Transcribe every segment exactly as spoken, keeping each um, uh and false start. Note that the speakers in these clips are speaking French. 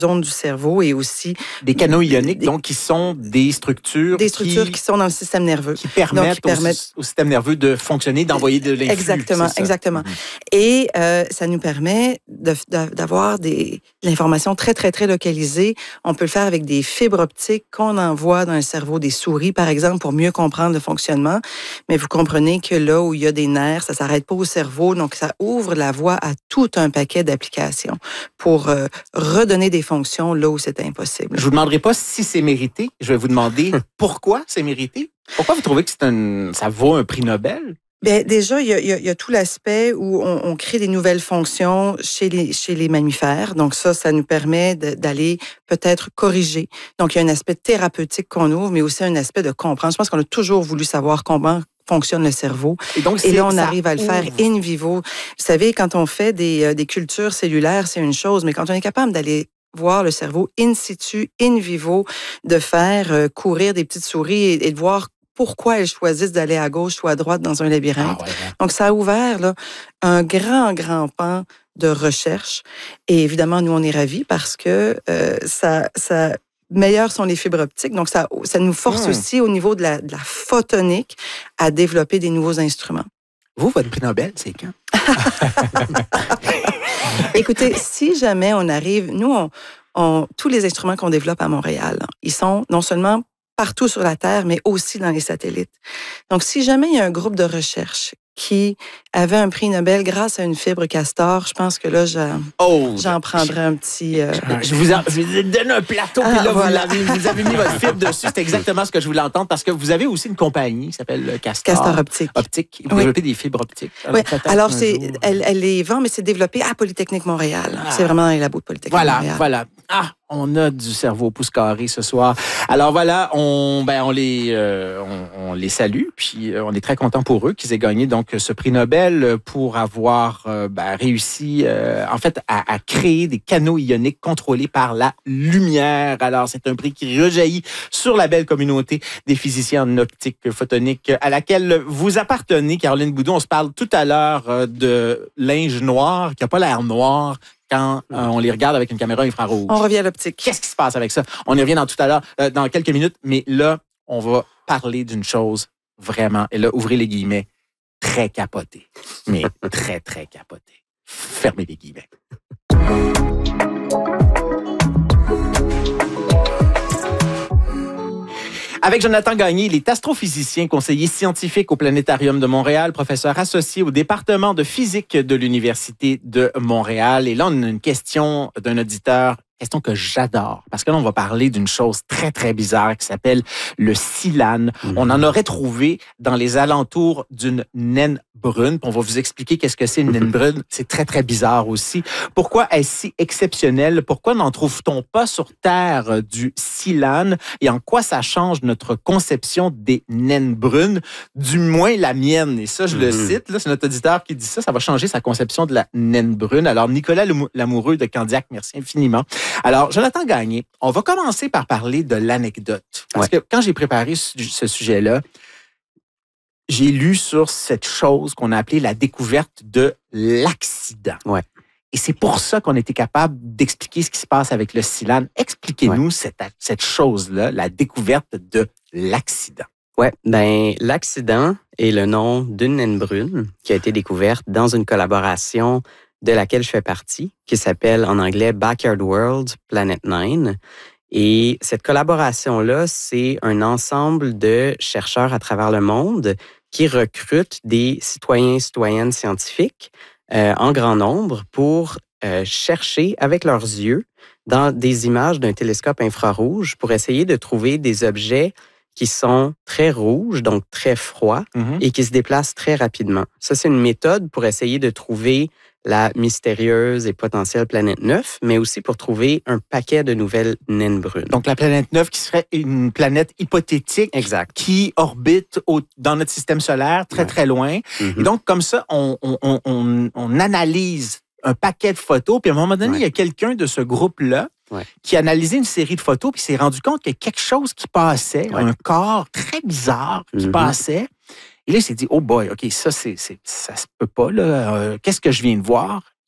zones du cerveau et aussi... Des canaux ioniques, des, donc, qui sont des structures... Des structures qui, qui sont dans le système nerveux. Qui permettent, donc, qui permettent au, au système nerveux de fonctionner, d'envoyer de l'influx. Exactement, exactement. Mm-hmm. Et euh, ça nous permet de, de, d'avoir des, de l'information très, très, très localisée. On peut le faire avec des fibres optiques qu'on envoie dans le cerveau des souris, par exemple, pour mieux comprendre le fonctionnement. Mais vous comprenez que là où il y a des nerfs, ça ne s'arrête pas au cerveau. Donc, ça ouvre la voie à tout un paquet d'applications pour euh, redonner des fonctions là où c'était impossible. Je ne vous demanderai pas si c'est mérité. Je vais vous demander pourquoi c'est mérité. Pourquoi vous trouvez que c'est un, ça vaut un prix Nobel? Bien, déjà, il y a, il y a, il y a tout l'aspect où on, on crée des nouvelles fonctions chez les, chez les mammifères. Donc ça, ça nous permet de, d'aller peut-être corriger. Donc, il y a un aspect thérapeutique qu'on ouvre, mais aussi un aspect de comprendre. Je pense qu'on a toujours voulu savoir comment fonctionne le cerveau. Et, donc, et là, on arrive à le faire in vivo. Vous savez, quand on fait des, des cultures cellulaires, c'est une chose, mais quand on est capable d'aller voir le cerveau in situ, in vivo, de faire euh, courir des petites souris et, et de voir pourquoi elles choisissent d'aller à gauche ou à droite dans un labyrinthe. Ah ouais, ouais. Donc, ça a ouvert là, un grand, grand pan de recherche. Et évidemment, nous, on est ravis parce que euh, ça... ça meilleures sont les fibres optiques. Donc, ça, ça nous force mmh. aussi au niveau de la, de la photonique à développer des nouveaux instruments. Vous, votre prix Nobel, c'est quand? Écoutez, si jamais on arrive... Nous, on, on, tous les instruments qu'on développe à Montréal, ils sont non seulement partout sur la Terre, mais aussi dans les satellites. Donc, si jamais il y a un groupe de recherche qui avait un prix Nobel grâce à une fibre castor, je pense que là, j'en, oh, j'en prendrais un petit... Euh... Je, vous en, je vous ai donné un plateau, ah, puis là, voilà. vous, vous avez mis votre fibre dessus. C'est exactement ce que je voulais entendre, parce que vous avez aussi une compagnie qui s'appelle Castor. Castor Optique. Optique. Vous oui. développez des fibres optiques. Alors, oui. Alors c'est, jour... elle, elle les vend, mais c'est développé à Polytechnique Montréal. Ah. C'est vraiment dans les labos de Polytechnique voilà, Montréal. Voilà, voilà. Ah, on a du cerveau au pouce carré ce soir. Alors voilà, on, ben, on, les, euh, on, on les salue, puis euh, on est très content pour eux qu'ils aient gagné donc ce prix Nobel pour avoir euh, ben, réussi euh, en fait à, à créer des canaux ioniques contrôlés par la lumière. Alors c'est un prix qui rejaillit sur la belle communauté des physiciens en optique photonique à laquelle vous appartenez, Caroline Boudon. On se parle tout à l'heure de linge noir qui n'a pas l'air noir quand euh, on les regarde avec une caméra infrarouge. On revient à l'optique. Qu'est-ce qui se passe avec ça? On y revient dans tout à l'heure, euh, dans quelques minutes, mais là, on va parler d'une chose vraiment, et là, ouvrez les guillemets, très capotée. Mais très, très capotée. Fermez les guillemets. Avec Jonathan Gagné, il est astrophysicien, conseiller scientifique au Planétarium de Montréal, professeur associé au département de physique de l'Université de Montréal. Et là, on a une question d'un auditeur, question que j'adore, parce que là, on va parler d'une chose très, très bizarre qui s'appelle le silane. Mmh. On en aurait trouvé dans les alentours d'une naine brune. On va vous expliquer qu'est-ce que c'est une naine brune. C'est très, très bizarre aussi. Pourquoi est-ce si exceptionnel? Pourquoi n'en trouve-t-on pas sur Terre du silane? Et en quoi ça change notre conception des naines brunes? Du moins la mienne. Et ça, je mmh. le cite. Là, c'est notre auditeur qui dit ça. Ça va changer sa conception de la naine brune. Alors, Nicolas Lamoureux de Candiac, merci infiniment. Alors, Jonathan Gagné, on va commencer par parler de l'anecdote. Parce ouais. que quand j'ai préparé ce sujet-là, j'ai lu sur cette chose qu'on a appelée la découverte de l'accident. Ouais. Et c'est pour ça qu'on était capable d'expliquer ce qui se passe avec le silane. Expliquez-nous ouais. cette, cette chose-là, la découverte de l'accident. Oui, ben l'accident est le nom d'une naine brune qui a été découverte dans une collaboration de laquelle je fais partie, qui s'appelle en anglais Backyard World Planet Nine. Et cette collaboration-là, c'est un ensemble de chercheurs à travers le monde qui recrutent des citoyens et citoyennes scientifiques euh, en grand nombre pour euh, chercher avec leurs yeux dans des images d'un télescope infrarouge pour essayer de trouver des objets qui sont très rouges, donc très froids, mm-hmm. et qui se déplacent très rapidement. Ça, c'est une méthode pour essayer de trouver la mystérieuse et potentielle planète neuf, mais aussi pour trouver un paquet de nouvelles naines brunes. Donc, la planète neuf qui serait une planète hypothétique exact. Qui orbite au, dans notre système solaire très, ouais. très loin. Mm-hmm. Et donc, comme ça, on, on, on, on analyse un paquet de photos, puis à un moment donné, ouais. il y a quelqu'un de ce groupe-là ouais. qui a analysé une série de photos, puis s'est rendu compte qu'il y a quelque chose qui passait, ouais. un corps très bizarre qui mm-hmm. passait. Et là, il s'est dit, oh boy, OK, ça, c'est, c'est, ça se peut pas, là. Euh, qu'est-ce que je viens de voir?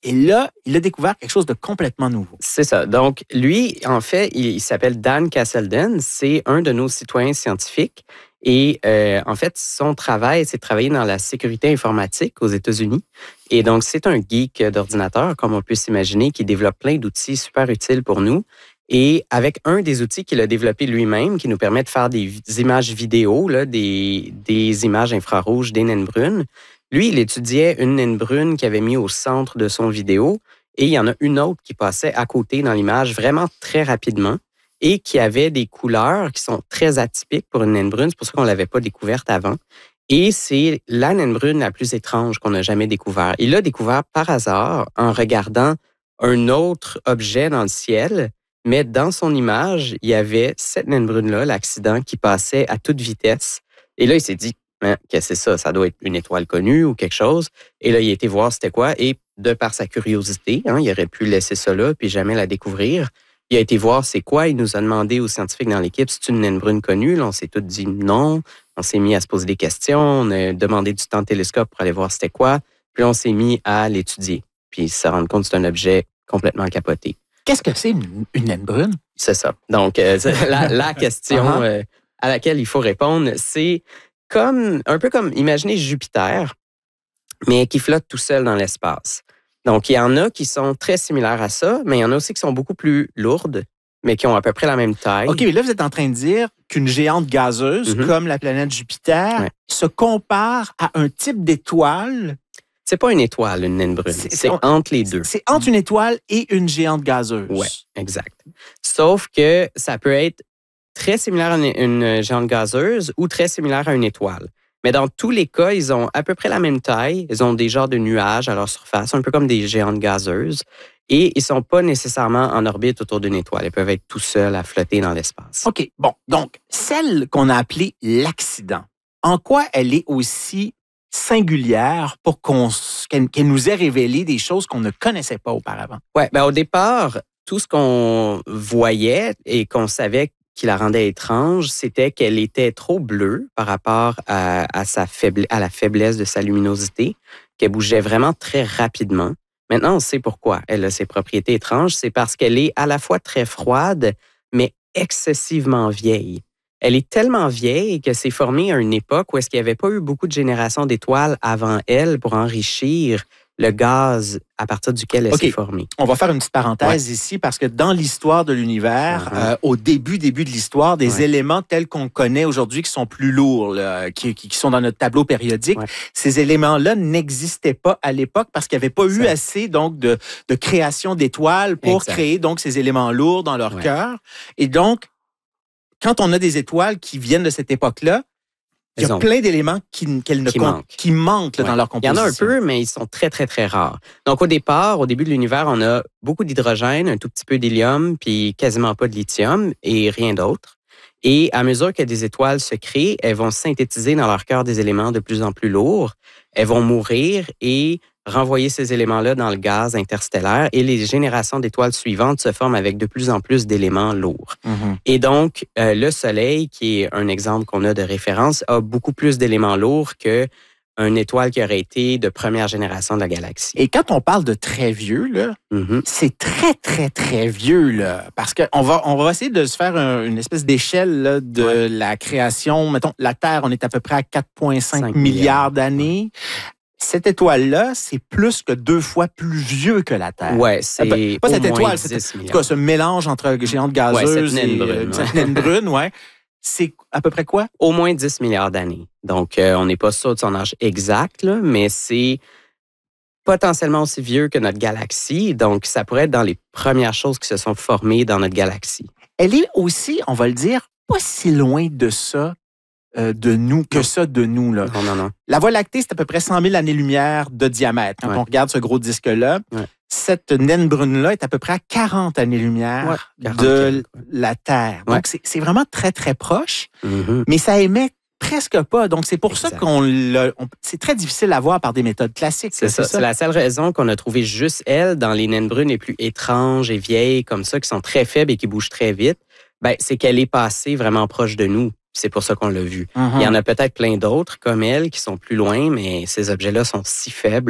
Et là, il a découvert quelque chose de complètement nouveau. C'est ça. Donc, lui, en fait, il, il s'appelle Dan Casselden. C'est un de nos citoyens scientifiques. Et euh, en fait, son travail, c'est de travailler dans la sécurité informatique aux États-Unis. Et donc, c'est un geek d'ordinateur, comme on peut s'imaginer, qui développe plein d'outils super utiles pour nous. Et avec un des outils qu'il a développé lui-même, qui nous permet de faire des images vidéo, là, des, des images infrarouges, des naines brunes, lui, il étudiait une naine brune qu'il avait mis au centre de son vidéo et il y en a une autre qui passait à côté dans l'image vraiment très rapidement et qui avait des couleurs qui sont très atypiques pour une naine brune. C'est pour ça qu'on ne l'avait pas découverte avant. Et c'est la naine brune la plus étrange qu'on n'a jamais découvert. Il l'a découvert par hasard en regardant un autre objet dans le ciel, mais dans son image, il y avait cette naine brune-là, l'accident, qui passait à toute vitesse. Et là, il s'est dit, hein, qu'est-ce que c'est ça? Ça doit être une étoile connue ou quelque chose. Et là, il a été voir c'était quoi. Et de par sa curiosité, hein, il aurait pu laisser ça là puis jamais la découvrir. Il a été voir c'est quoi. Il nous a demandé aux scientifiques dans l'équipe, c'est une naine brune connue. Là, on s'est tous dit non. On s'est mis à se poser des questions. On a demandé du temps de télescope pour aller voir c'était quoi. Puis on s'est mis à l'étudier. Puis se rendre compte que c'est un objet complètement capoté. Qu'est-ce que c'est une, une naine brune? C'est ça. Donc, euh, la, la question uh-huh. euh, à laquelle il faut répondre, c'est comme un peu comme, imaginez Jupiter, mais qui flotte tout seul dans l'espace. Donc, il y en a qui sont très similaires à ça, mais il y en a aussi qui sont beaucoup plus lourdes, mais qui ont à peu près la même taille. OK, mais là, vous êtes en train de dire qu'une géante gazeuse, mm-hmm. comme la planète Jupiter, ouais. se compare à un type d'étoile. C'est pas une étoile, une naine brune. C'est, c'est on, entre les deux. C'est entre une étoile et une géante gazeuse. Oui, exact. Sauf que ça peut être très similaire à une, une géante gazeuse ou très similaire à une étoile. Mais dans tous les cas, ils ont à peu près la même taille. Ils ont des genres de nuages à leur surface, un peu comme des géantes gazeuses. Et ils ne sont pas nécessairement en orbite autour d'une étoile. Ils peuvent être tout seuls à flotter dans l'espace. OK. Bon, donc, celle qu'on a appelée l'accident, en quoi elle est aussi singulière pour qu'on, qu'elle, qu'elle nous ait révélé des choses qu'on ne connaissait pas auparavant? Oui, bien au départ, tout ce qu'on voyait et qu'on savait qui la rendait étrange, c'était qu'elle était trop bleue par rapport à, à, sa faible, à la faiblesse de sa luminosité, qu'elle bougeait vraiment très rapidement. Maintenant, on sait pourquoi elle a ses propriétés étranges. C'est parce qu'elle est à la fois très froide, mais excessivement vieille. Elle est tellement vieille que c'est formée à une époque où est-ce qu'il n'y avait pas eu beaucoup de générations d'étoiles avant elle pour enrichir le gaz à partir duquel elle okay. s'est formée. On va faire une petite parenthèse ouais. ici parce que dans l'histoire de l'univers, uh-huh. euh, au début, début de l'histoire, des ouais. éléments tels qu'on connaît aujourd'hui qui sont plus lourds, là, qui, qui sont dans notre tableau périodique, ouais. ces éléments-là n'existaient pas à l'époque parce qu'il n'y avait pas eu assez donc de, de création d'étoiles pour exact. Créer donc ces éléments lourds dans leur ouais. cœur. Et donc, quand on a des étoiles qui viennent de cette époque-là, il y a ont... plein d'éléments qui, qu'elles ne qui con... manquent, qui manquent là, ouais. dans leur composition. Il y en a un peu, mais ils sont très, très, très rares. Donc, au départ, au début de l'univers, on a beaucoup d'hydrogène, un tout petit peu d'hélium, puis quasiment pas de lithium et rien d'autre. Et à mesure que des étoiles se créent, elles vont synthétiser dans leur cœur des éléments de plus en plus lourds. Elles vont mourir et renvoyer ces éléments-là dans le gaz interstellaire et les générations d'étoiles suivantes se forment avec de plus en plus d'éléments lourds. Mm-hmm. Et donc, euh, le Soleil, qui est un exemple qu'on a de référence, a beaucoup plus d'éléments lourds que une étoile qui aurait été de première génération de la galaxie. Et quand on parle de très vieux, là, mm-hmm. c'est très, très, très vieux, là, parce qu'on va, on va essayer de se faire un, une espèce d'échelle là, de ouais. la création. Mettons, la Terre, on est à peu près à quatre virgule cinq milliards d'années. Cette étoile-là, c'est plus que deux fois plus vieux que la Terre. Oui, c'est euh, pas cette étoile, c'est en tout cas ce mélange entre géante gazeuse ouais, cette naine et brune, euh, cette naine brune, ouais. C'est à peu près quoi? Au moins dix milliards d'années. Donc, euh, on n'est pas sûr de son âge exact, là, mais c'est potentiellement aussi vieux que notre galaxie. Donc, ça pourrait être dans les premières choses qui se sont formées dans notre galaxie. Elle est aussi, on va le dire, pas si loin de ça. Euh, de nous, que non. ça de nous. Là. Non, non, non. La Voie lactée, c'est à peu près cent mille années-lumière de diamètre. Quand ouais. on regarde ce gros disque-là, ouais. cette naine brune-là est à peu près à quarante années-lumière ouais. de ouais. la Terre. Donc, ouais. c'est, c'est vraiment très, très proche, mm-hmm. mais ça émet presque pas. Donc, c'est pour exact. Ça qu'on l'a... On, c'est très difficile à voir par des méthodes classiques. C'est, c'est ça. ça. C'est la seule raison qu'on a trouvé juste elle dans les naines brunes les plus étranges et vieilles, comme ça, qui sont très faibles et qui bougent très vite. Ben, c'est qu'elle est passée vraiment proche de nous. C'est pour ça qu'on l'a vu. Mm-hmm. Il y en a peut-être plein d'autres comme elle qui sont plus loin, mais ces objets-là sont si faibles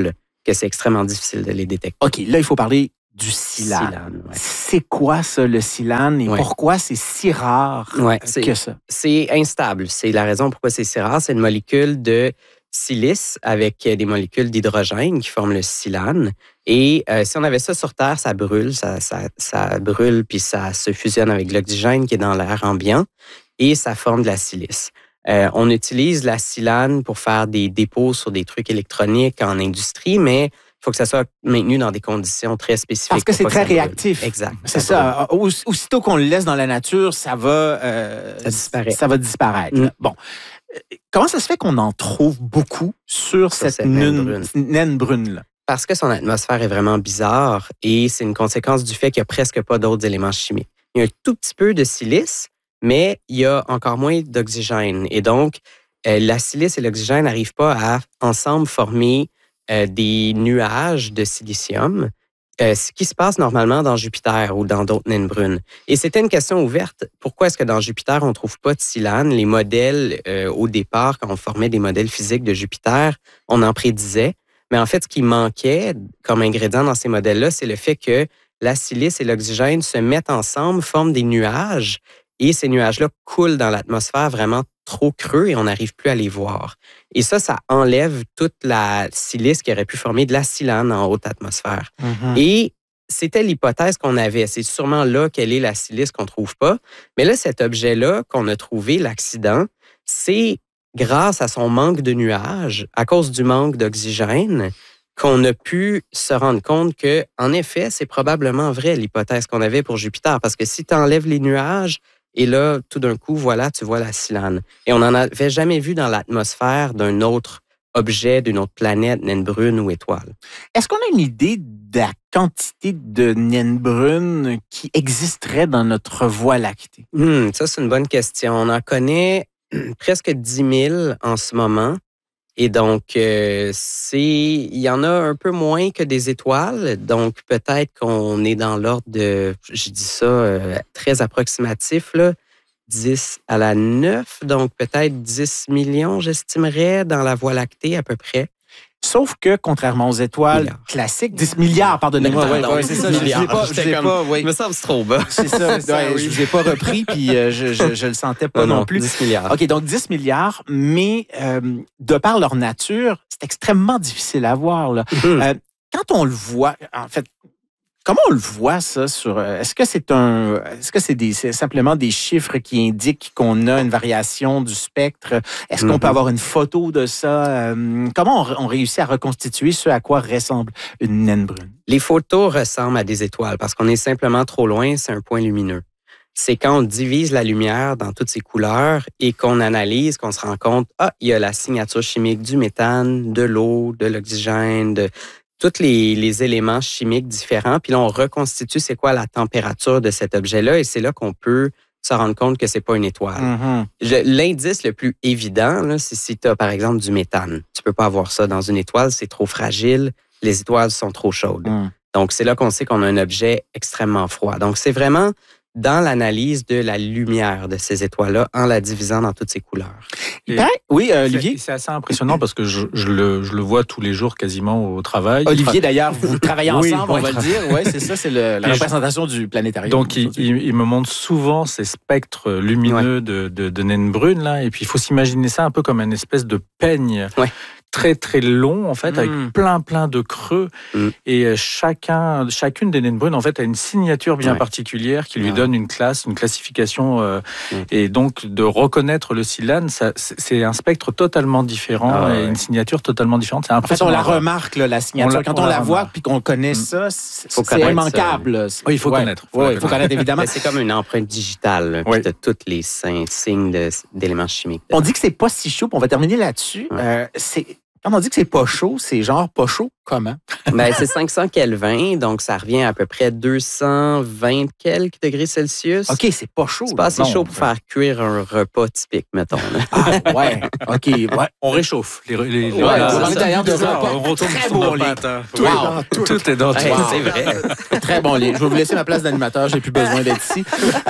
que c'est extrêmement difficile de les détecter. OK, là, il faut parler du silane. Silane, ouais. C'est quoi ça, le silane, et ouais. pourquoi c'est si rare ouais, que ça? C'est instable. C'est la raison pourquoi c'est si rare. C'est une molécule de silice avec des molécules d'hydrogène qui forment le silane. Et euh, si on avait ça sur Terre, ça brûle, ça, ça, ça brûle, puis ça se fusionne avec l'oxygène qui est dans l'air ambiant et ça forme de la silice. Euh, on utilise la silane pour faire des dépôts sur des trucs électroniques en industrie, mais il faut que ça soit maintenu dans des conditions très spécifiques. Parce que c'est très réactif. Brûle. Exact. C'est ça. ça. Aussitôt qu'on le laisse dans la nature, ça va, euh, ça disparaît. Ça va disparaître. Mm. Bon. Comment ça se fait qu'on en trouve beaucoup sur, sur cette, cette naine brune. naine brune-là? Parce que son atmosphère est vraiment bizarre et c'est une conséquence du fait qu'il n'y a presque pas d'autres éléments chimiques. Il y a un tout petit peu de silice, mais il y a encore moins d'oxygène. Et donc, euh, la silice et l'oxygène n'arrivent pas à ensemble former euh, des nuages de silicium, euh, ce qui se passe normalement dans Jupiter ou dans d'autres naines brunes. Et c'était une question ouverte. Pourquoi est-ce que dans Jupiter, on ne trouve pas de silane? Les modèles, euh, au départ, quand on formait des modèles physiques de Jupiter, on en prédisait. Mais en fait, ce qui manquait comme ingrédient dans ces modèles-là, c'est le fait que la silice et l'oxygène se mettent ensemble, forment des nuages, et ces nuages-là coulent dans l'atmosphère vraiment trop creux et on n'arrive plus à les voir. Et ça, ça enlève toute la silice qui aurait pu former de la silane en haute atmosphère. Mm-hmm. Et c'était l'hypothèse qu'on avait. C'est sûrement là quelle est la silice qu'on ne trouve pas. Mais là, cet objet-là qu'on a trouvé, l'accident, c'est grâce à son manque de nuages, à cause du manque d'oxygène, qu'on a pu se rendre compte que, en effet, c'est probablement vrai l'hypothèse qu'on avait pour Jupiter. Parce que si tu enlèves les nuages, et là, tout d'un coup, voilà, tu vois la silane. Et on n'en avait jamais vu dans l'atmosphère d'un autre objet, d'une autre planète, naine brune ou étoile. Est-ce qu'on a une idée de la quantité de naines brunes qui existeraient dans notre Voie lactée? Hum, ça, c'est une bonne question. On en connaît presque dix mille en ce moment. Et donc, euh, c'est, il y en a un peu moins que des étoiles. Donc, peut-être qu'on est dans l'ordre de, je dis ça euh, très approximatif, là, dix à la neuf. Donc, peut-être dix millions, j'estimerais, dans la Voie lactée à peu près. Sauf que, contrairement aux étoiles milliards. classiques, dix milliards, pardonnez-moi. Oui, ouais, c'est ça. Je ne pas, je comme, pas oui. me semble trop bas. C'est ça. ça ouais, oui. Je ne vous ai pas repris, puis euh, je, je, je le sentais pas non, non plus. dix milliards. OK, donc dix milliards, mais euh, de par leur nature, c'est extrêmement difficile à voir. Là. Mm. Euh, quand on le voit, en fait, comment on le voit, ça, sur. Est-ce que c'est un. Est-ce que c'est, des, c'est simplement des chiffres qui indiquent qu'on a une variation du spectre? Est-ce qu'on mm-hmm. peut avoir une photo de ça? Euh, comment on, on réussit à reconstituer ce à quoi ressemble une naine brune? Les photos ressemblent à des étoiles parce qu'on est simplement trop loin, c'est un point lumineux. C'est quand on divise la lumière dans toutes ses couleurs et qu'on analyse, qu'on se rend compte, ah, il y a la signature chimique du méthane, de l'eau, de l'oxygène, de tous les, les éléments chimiques différents. Puis là, on reconstitue c'est quoi la température de cet objet-là et c'est là qu'on peut se rendre compte que c'est pas une étoile. Mm-hmm. Je, l'indice le plus évident, là, c'est si tu as, par exemple, du méthane. Tu peux pas avoir ça dans une étoile, c'est trop fragile. Les étoiles sont trop chaudes. Mm. Donc, c'est là qu'on sait qu'on a un objet extrêmement froid. Donc, c'est vraiment dans l'analyse de la lumière de ces étoiles-là en la divisant dans toutes ses couleurs. Et, oui, euh, Olivier? C'est, c'est assez impressionnant parce que je, je, le, je le vois tous les jours quasiment au travail. Olivier, d'ailleurs, vous travaillez ensemble, oui, on va tra... le dire. Oui, c'est ça, c'est le, la et représentation je... du planétarium. Donc, il, il, il me montre souvent ces spectres lumineux ouais. de, de, de naines brunes, là. Et puis, il faut s'imaginer ça un peu comme une espèce de peigne. Ouais. Très, très long, en fait, mmh. avec plein, plein de creux. Mmh. Et chacun, chacune des naines brunes, en fait, a une signature bien ouais. particulière qui lui ouais. donne une classe, une classification. Euh, mmh. Et donc, de reconnaître le silane, ça, c'est un spectre totalement différent ah, ouais. et une signature totalement différente. C'est en fait, on la remarque, là, la signature. On Quand on, on la, la voit puis qu'on connaît mmh. ça, c'est, c'est immanquable. Ça. Oui, il faut ouais. connaître. Oui, il faut connaître, évidemment. C'est comme une empreinte digitale ouais. de tous les signes de, d'éléments chimiques. On dit que c'est pas si chaud, on va terminer là-dessus. Ouais. Euh, c'est... Quand on dit que c'est pas chaud, c'est genre pas chaud comment? Ben, c'est cinq cents Kelvin, donc ça revient à peu près deux cent vingt quelques degrés Celsius. OK, c'est pas chaud. C'est pas assez non, chaud pour ouais. faire cuire un repas typique, mettons. Ah, ouais, OK. Ouais. On réchauffe. Les, les, les, ouais, voilà, on est d'ailleurs de repas. On retourne très sur bon lit. Tout, wow. tout, tout est dans tout. Hey, wow. C'est vrai. Très bon lit. Je vais vous laisser ma place d'animateur. J'ai plus besoin d'être ici.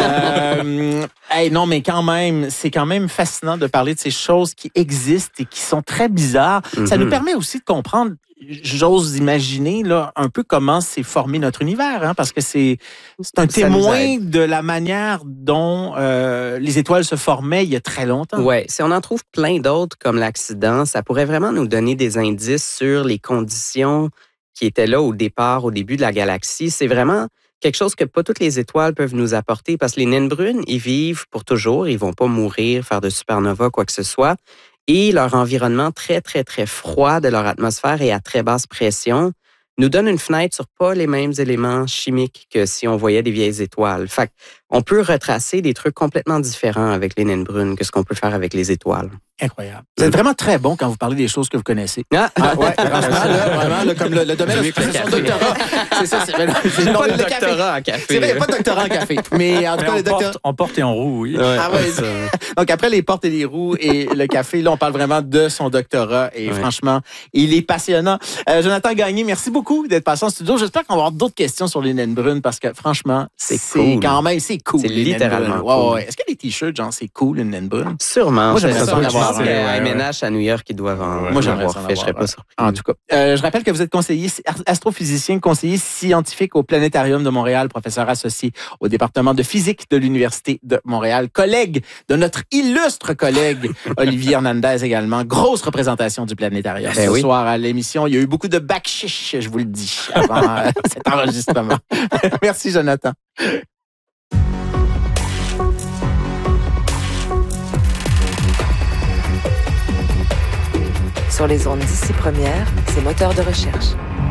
Euh, hey, non, mais quand même, c'est quand même fascinant de parler de ces choses qui existent et qui sont très bizarres. Mm-hmm. Ça nous permet aussi de comprendre j'ose imaginer là, un peu comment s'est formé notre univers, hein, parce que c'est, c'est un Ça témoin de la manière dont euh, les étoiles se formaient il y a très longtemps. Oui, si on en trouve plein d'autres comme l'accident, ça pourrait vraiment nous donner des indices sur les conditions qui étaient là au départ, au début de la galaxie. C'est vraiment quelque chose que pas toutes les étoiles peuvent nous apporter parce que les naines brunes, ils vivent pour toujours, ils vont pas mourir, faire de supernova, quoi que ce soit. Et leur environnement très, très, très froid de leur atmosphère et à très basse pression nous donne une fenêtre sur pas les mêmes éléments chimiques que si on voyait des vieilles étoiles. Fait on peut retracer des trucs complètement différents avec les naines brunes que ce qu'on peut faire avec les étoiles. Incroyable. Vous êtes vraiment très bon quand vous parlez des choses que vous connaissez. Ah, ah ouais, franchement, là, vraiment, là, comme le, le domaine, c'est son doctorat. C'est ça, c'est, c'est pas le de doctorat en café. C'est vrai, il n'y a pas de doctorat en café. Mais en tout Mais cas, en, le doctorat... porte, en porte et en roue, oui. Ouais. Ah ouais. Donc, après les portes et les roues et le café, là, on parle vraiment de son doctorat. Et ouais. franchement, il est passionnant. Euh, Jonathan Gagné, merci beaucoup d'être passé en studio. J'espère qu'on va avoir d'autres questions sur les naines brunes parce que, franchement, c'est, c'est cool. Quand même, c'est cool. C'est littéralement cool. Ouais, ouais. Est-ce qu'il y a des t-shirts, genre, c'est cool, une naine brune? Sûrement. Moi, j'aimerais ça en avoir. Je pense qu'à M N H à New York, ils doivent en, Moi, en avoir fait. Je serais pas surpris. En tout cas, euh, je rappelle que vous êtes conseiller astrophysicien, conseiller scientifique au Planétarium de Montréal, professeur associé au département de physique de l'Université de Montréal, collègue de notre illustre collègue Olivier Hernandez également. Grosse représentation du Planétarium ben ce oui. soir à l'émission. Il y a eu beaucoup de backchiche, je vous le dis, avant euh, cet enregistrement. Merci, Jonathan. Sur les ondes d'ici première, c'est moteur de recherche.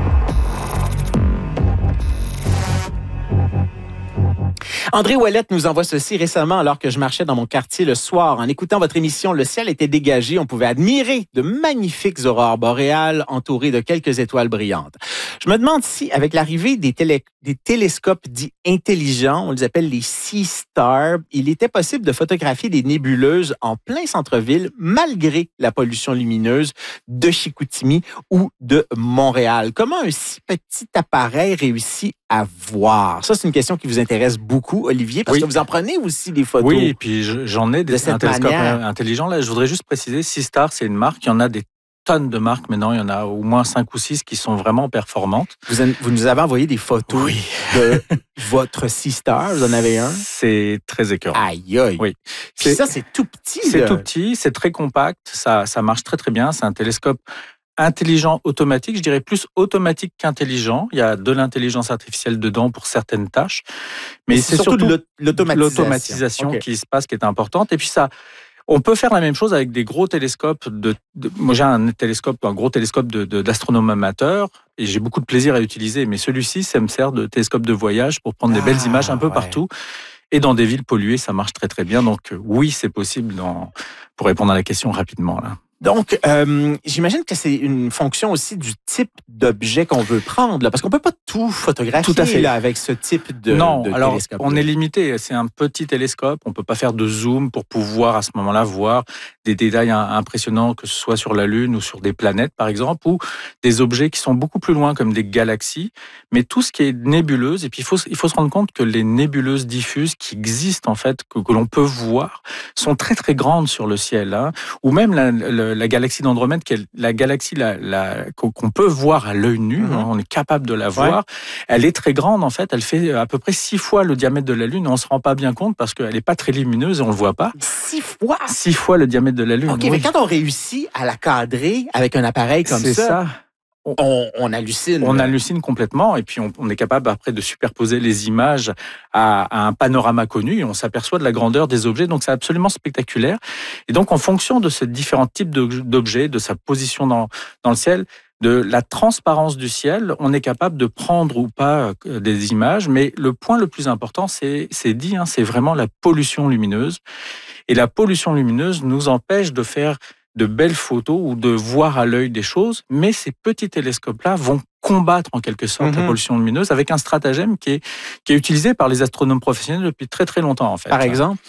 André Ouellette nous envoie ceci récemment alors que je marchais dans mon quartier le soir. En écoutant votre émission, le ciel était dégagé. On pouvait admirer de magnifiques aurores boréales entourées de quelques étoiles brillantes. Je me demande si, avec l'arrivée des, télé- des télescopes dits intelligents, on les appelle les Sea Stars, il était possible de photographier des nébuleuses en plein centre-ville malgré la pollution lumineuse de Chicoutimi ou de Montréal. Comment un si petit appareil réussit à voir? Ça, c'est une question qui vous intéresse beaucoup, Olivier, parce oui. que vous en prenez aussi des photos. Oui, et puis j'en ai des de un télescope intelligent. Là, je voudrais juste préciser, Sea Stars, c'est une marque. Il y en a des tonnes de marques maintenant. Il y en a au moins cinq ou six qui sont vraiment performantes. Vous, vous nous avez envoyé des photos oui. de votre Sea Star. Vous en avez un? C'est très écœurant. Aïe, aïe. Oui. C'est, ça, c'est tout petit. C'est là. tout petit, c'est très compact. Ça, ça marche très, très bien. C'est un télescope intelligent automatique, je dirais plus automatique qu'intelligent. Il y a de l'intelligence artificielle dedans pour certaines tâches. Mais, Mais c'est, c'est surtout, surtout l'automatisation, l'automatisation okay. qui se passe, qui est importante. Et puis ça, on peut faire la même chose avec des gros télescopes. De, de, moi, j'ai un télescope, un gros télescope de, de, d'astronome amateur et j'ai beaucoup de plaisir à l'utiliser. Mais celui-ci, ça me sert de télescope de voyage pour prendre ah, des belles images un peu ouais. partout. Et dans des villes polluées, ça marche très, très bien. Donc oui, c'est possible dans, pour répondre à la question rapidement, là. Donc, euh, j'imagine que c'est une fonction aussi du type d'objet qu'on veut prendre, là, parce qu'on peut pas tout photographier tout à fait. Là, avec ce type de, non, de alors, télescope. On est limité. C'est un petit télescope. On peut pas faire de zoom pour pouvoir à ce moment-là voir des détails impressionnants, que ce soit sur la Lune ou sur des planètes, par exemple, ou des objets qui sont beaucoup plus loin, comme des galaxies. Mais tout ce qui est nébuleuse, et puis il faut, il faut se rendre compte que les nébuleuses diffuses qui existent en fait, que, que l'on peut voir, sont très très grandes sur le ciel, hein, ou même la, la la galaxie d'Andromède, qui est la galaxie la, la, qu'on peut voir à l'œil nu, mmh. on est capable de la voir, ouais. elle est très grande en fait, elle fait à peu près six fois le diamètre de la Lune, on ne se rend pas bien compte parce qu'elle n'est pas très lumineuse et on ne le voit pas. Six fois? Six fois le diamètre de la Lune. OK, oui. Mais quand on réussit à la cadrer avec un appareil comme C'est ça... ça. On, on hallucine. On hallucine complètement et puis on, on est capable après de superposer les images à, à un panorama connu et on s'aperçoit de la grandeur des objets. Donc c'est absolument spectaculaire. Et donc en fonction de ces différents types d'objets, de sa position dans, dans le ciel, de la transparence du ciel, on est capable de prendre ou pas des images. Mais le point le plus important, c'est, c'est dit, hein, c'est vraiment la pollution lumineuse. Et la pollution lumineuse nous empêche de faire de belles photos ou de voir à l'œil des choses, mais ces petits télescopes-là vont combattre en quelque sorte mmh. la pollution lumineuse avec un stratagème qui est, qui est utilisé par les astronomes professionnels depuis très très longtemps en fait. Par exemple?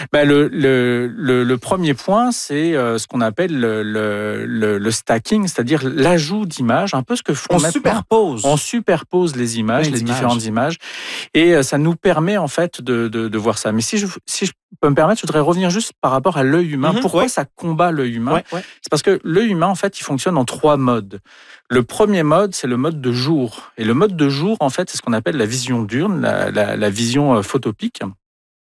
Ben le, le, le, le premier point, c'est euh, ce qu'on appelle le, le, le, le stacking, c'est-à-dire l'ajout d'images, un peu ce que font on maintenant. superpose. On superpose les images, les, les images. différentes images, et euh, ça nous permet en fait de, de, de voir ça. Mais si je, si je peux me permettre, je voudrais revenir juste par rapport à l'œil humain. Mm-hmm, Pourquoi ouais. ça combat l'œil humain? ouais, ouais. C'est parce que l'œil humain, en fait, il fonctionne en trois modes. Le premier mode, c'est le mode de jour. Et le mode de jour, en fait, c'est ce qu'on appelle la vision diurne, la, la, la vision photopique.